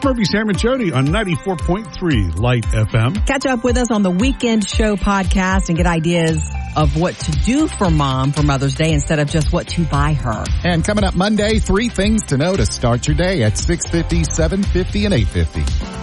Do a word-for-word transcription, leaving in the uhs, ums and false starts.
Murphy, Sam, and Jody on ninety-four point three Light F M. Catch up with us on the Weekend Show podcast and get ideas of what to do for mom for Mother's Day instead of just what to buy her. And coming up Monday, three things to know to start your day at six fifty, seven fifty, and eight fifty.